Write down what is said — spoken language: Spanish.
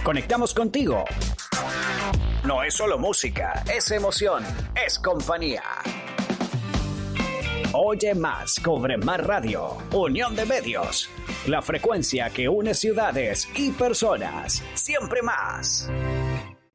Conectamos contigo. No es solo música, es emoción, es compañía. Oye más, cobre más radio. Unión de medios. La frecuencia que une ciudades y personas. Siempre más.